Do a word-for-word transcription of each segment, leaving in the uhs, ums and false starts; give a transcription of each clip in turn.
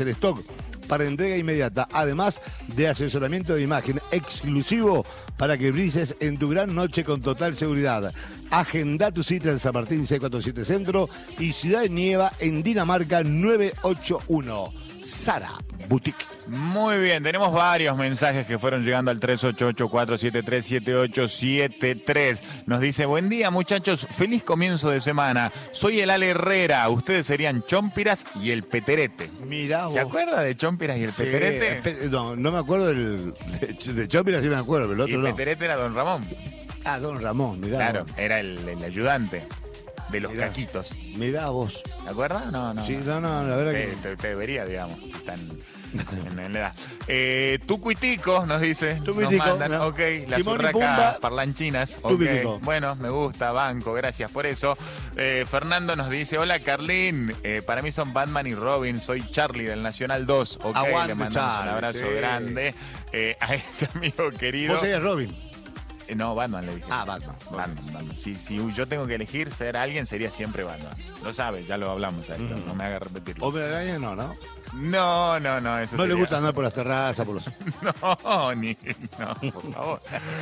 en stock para entrega inmediata, además de asesoramiento de imagen exclusivo para que brilles en tu gran noche con total seguridad. Agenda tu cita en San Martín seiscientos cuarenta y siete Centro y Ciudad de Nieva en Dinamarca nueve ocho uno. Sara Boutique. Muy bien, tenemos varios mensajes que fueron llegando al tres ocho ocho, cuatro siete tres, siete ocho siete tres. Nos dice, buen día muchachos, feliz comienzo de semana. Soy el Ale Herrera, ustedes serían Chompiras y el Peterete. Mirá vos. ¿Se acuerda de Chompiras y el Sí, Peterete? pe- no, no me acuerdo del, de, de Chopira, sí me acuerdo, pero el Y otro el no. Peterete era Don Ramón. Ah, Don Ramón, mirá. Claro, vos. era el, el ayudante de los Mirá. caquitos. Mirá vos. ¿Te acuerdas? No, no. Sí, no, no, la verdad Te, que... te- te debería, digamos. Están en, en la edad. Eh, Tucuitico nos dice. Tucuitico, nos mandan. no. Ok, las Timón y urracas Pumba. parlanchinas. Ok, Tucuitico. bueno, me gusta, banco, gracias por eso. Eh, Fernando nos dice, hola Carlín, eh, para mí son Batman y Robin, soy Charlie del Nacional dos. Ok, Aguante, le mandamos Charlie, un abrazo sí. grande eh, a este amigo querido. Vos serías Robin. Eh, No, Batman le dije. Ah, Batman. Batman, Batman. Si, si yo tengo que elegir ser alguien, sería siempre Batman. Lo sabes, ya lo hablamos a esto, Mm. no me haga repetirlo. Hombre araña no, ¿no? No, no, no, eso No le sería- gusta andar por las terrazas, por los... No, ni, no, por favor.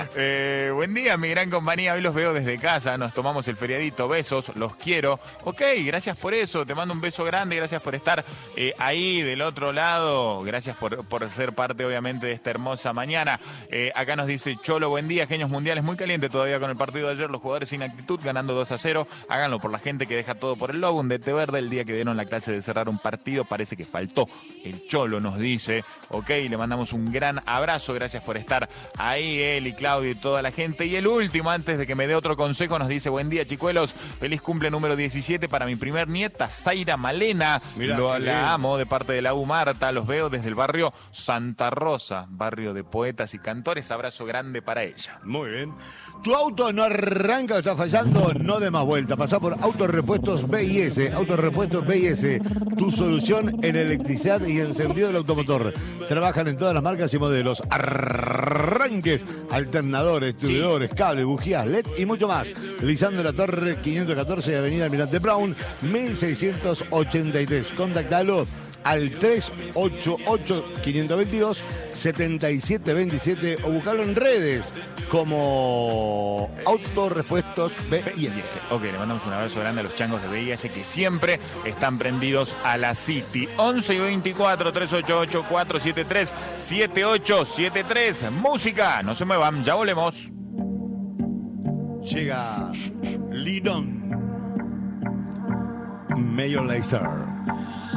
Eh, buen día, mi gran compañía. Hoy los veo desde casa. Nos tomamos el feriadito. Besos, los quiero. Ok, gracias por eso. Te mando un beso grande. Gracias por estar eh, ahí del otro lado. Gracias por, por ser parte, obviamente, de esta hermosa mañana. Eh, acá nos dice Cholo, buen día, genios mundiales. Muy caliente todavía con el partido de ayer. Los jugadores sin actitud ganando dos a cero. Háganlo por la gente que deja todo por el lobo. Un D T verde. El día que dieron la clase de cerrar un partido parece que faltó. El Cholo nos dice, ok, le mandamos un gran abrazo, gracias por estar ahí, él y Claudio y toda la gente. Y el último, antes de que me dé otro consejo, nos dice, buen día chicuelos, feliz cumple número diecisiete para mi primer nieta, Zaira Malena. Mirá, Lo, qué la lindo. amo de parte de la U Marta, los veo desde el barrio Santa Rosa, barrio de poetas y cantores, abrazo grande para ella. Muy bien. Tu auto no arranca o está fallando, no de más vuelta. Pasá por Autorepuestos B I S. Autorepuestos B I S. Tu solución en electricidad y encendido del automotor. Trabajan en todas las marcas y modelos. Arranques, alternadores, distribuidores, cables, bujías, L E D y mucho más. Lisandro La Torre, quinientos catorce, Avenida Almirante Brown, mil seiscientos ochenta y tres. Contactalo al tres ocho ocho, cinco dos dos, siete siete dos siete o buscarlo en redes como Autorepuestos B I S. Ok, le mandamos un abrazo grande a los changos de B I S que siempre están prendidos a la City. once y veinticuatro, tres ocho ocho, cuatro siete tres, siete ocho siete tres. Música, no se muevan, ya volvemos. Llega Lidon Mayor Laser.